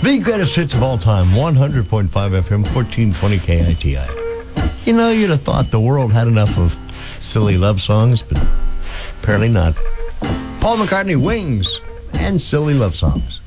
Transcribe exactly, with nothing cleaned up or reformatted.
The greatest hits of all time, one hundred point five F M, fourteen twenty K I T I. You know, you'd have thought the world had enough of silly love songs, but apparently not. Paul McCartney, Wings, and silly love songs.